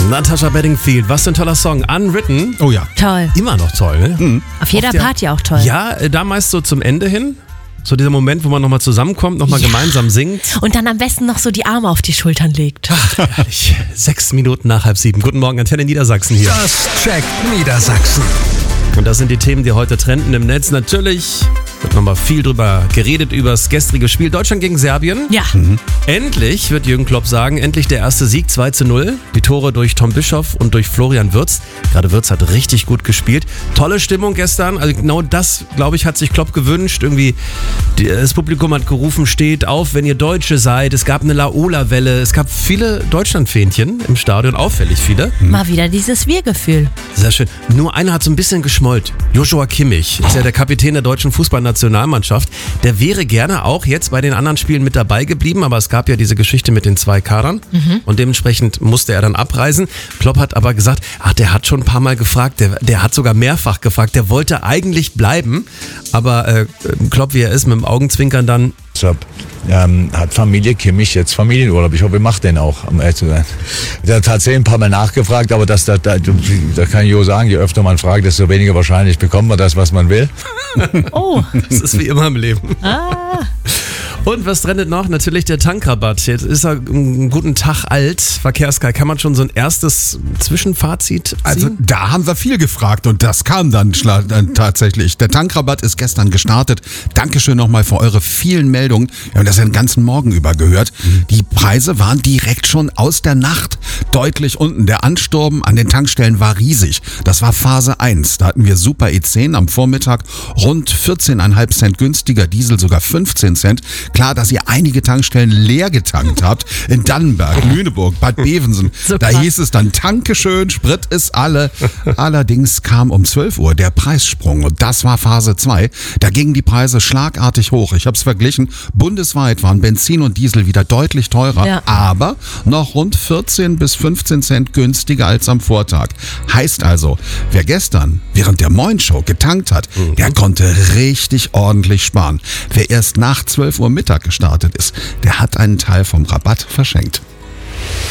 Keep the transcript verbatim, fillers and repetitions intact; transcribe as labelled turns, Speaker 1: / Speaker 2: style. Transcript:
Speaker 1: Natasha Bedingfield, was für ein toller Song. Unwritten.
Speaker 2: Oh ja.
Speaker 3: Toll.
Speaker 1: Immer noch toll, ne?
Speaker 2: Mhm.
Speaker 3: Auf jeder
Speaker 1: Oft ja-
Speaker 3: Party auch toll.
Speaker 1: Ja, äh, da meist so zum Ende hin. So dieser Moment, wo man nochmal zusammenkommt, nochmal
Speaker 3: Ja.
Speaker 1: gemeinsam singt.
Speaker 3: Und dann am besten noch so die Arme auf die Schultern legt.
Speaker 1: Herrlich. Sechs Minuten nach halb sieben. Guten Morgen, Antenne Niedersachsen hier.
Speaker 4: Das checkt Niedersachsen.
Speaker 1: Und das sind die Themen, die heute trenden im Netz. Natürlich wird nochmal viel drüber geredet, über das gestrige Spiel Deutschland gegen Serbien.
Speaker 3: Ja.
Speaker 1: Endlich, wird Jürgen Klopp sagen, endlich der erste Sieg, zwei zu null. Die Tore durch Tom Bischoff und durch Florian Wirtz. Gerade Wirtz hat richtig gut gespielt. Tolle Stimmung gestern. Also genau das, glaube ich, hat sich Klopp gewünscht. Irgendwie, die, das Publikum hat gerufen, steht auf, wenn ihr Deutsche seid. Es gab eine Laola-Welle. Es gab viele Deutschlandfähnchen im Stadion, auffällig viele.
Speaker 3: Mal wieder dieses Wir-Gefühl.
Speaker 1: Sehr schön. Nur einer hat so ein bisschen geschmollt. Joshua Kimmich ist ja der Kapitän der deutschen Fußballnationalmannschaft. Der wäre gerne auch jetzt bei den anderen Spielen mit dabei geblieben, aber es gab ja diese Geschichte mit den zwei Kadern und dementsprechend musste er dann abreisen. Klopp hat aber gesagt, ach, der hat schon ein paar Mal gefragt, der, der hat sogar mehrfach gefragt, der wollte eigentlich bleiben, aber äh, Klopp, wie er ist, mit dem Augenzwinkern dann,
Speaker 5: Deshalb ähm, hat Familie Kimmich jetzt Familienurlaub. Ich hoffe, ihr macht den auch, um ehrlich zu sein. Der hat tatsächlich ein paar Mal nachgefragt, aber das, da, da, da kann ich jo sagen, je öfter man fragt, desto weniger wahrscheinlich bekommt man das, was man will.
Speaker 3: Oh.
Speaker 1: das ist wie immer im Leben.
Speaker 3: Ah.
Speaker 1: Und was trendet noch? Natürlich der Tankrabatt. Jetzt ist er einen guten Tag alt. Verkehrskai, kann man schon so ein erstes Zwischenfazit ziehen?
Speaker 2: Also da haben wir viel gefragt und das kam dann schla- äh, tatsächlich. Der Tankrabatt ist gestern gestartet. Dankeschön nochmal für eure vielen Meldungen. Wir haben das ja den ganzen Morgen über gehört. Die Preise waren direkt schon aus der Nacht deutlich unten. Der Ansturm an den Tankstellen war riesig. Das war Phase eins. Da hatten wir Super E zehn am Vormittag rund vierzehn Komma fünf Cent günstiger, Diesel sogar fünfzehn Cent. Klar, dass ihr einige Tankstellen leer getankt habt. In Dannenberg, Lüneburg, Bad Bevensen.
Speaker 3: So
Speaker 2: da
Speaker 3: krass.
Speaker 2: hieß es dann, Tanke schön, Sprit ist alle. Allerdings kam um zwölf Uhr der Preissprung und das war Phase zwei. Da gingen die Preise schlagartig hoch. Ich habe es verglichen. Bundesweit waren Benzin und Diesel wieder deutlich teurer,
Speaker 3: Ja.
Speaker 2: aber noch rund vierzehn bis fünfzehn Cent günstiger als am Vortag. Heißt also, wer gestern während der Moin-Show getankt hat, der konnte richtig ordentlich sparen. Wer erst nach zwölf Uhr Mittag gestartet ist, der hat einen Teil vom Rabatt verschenkt.